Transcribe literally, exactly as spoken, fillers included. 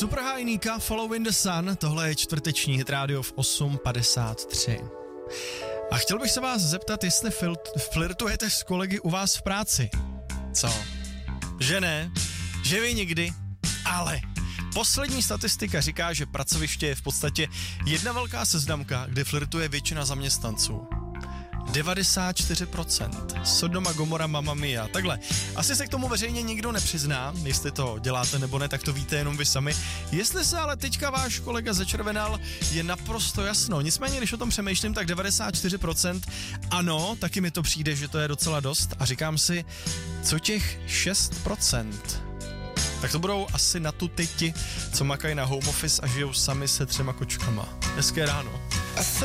Super High Nika, Follow in the Sun, tohle je čtvrteční hit rádio v osm padesát tři. A chtěl bych se vás zeptat, jestli fil- flirtujete s kolegy u vás v práci. Co? Že ne? Že vy nikdy? Ale poslední statistika říká, že pracoviště je v podstatě jedna velká seznamka, kde flirtuje většina zaměstnanců. devadesát čtyři procent. Sodoma, Gomora, Mamma Mia. Takhle. Asi se k tomu veřejně nikdo nepřizná, jestli to děláte nebo ne, tak to víte jenom vy sami. Jestli se ale teďka váš kolega začervenal, je naprosto jasno. Nicméně, když o tom přemýšlím, tak devadesát čtyři procent ano, taky mi to přijde, že to je docela dost. A říkám si, co těch šest procent? Tak to budou asi na tu ty ti, co makají na home office a žijou sami se třema kočkama. Hezké ráno.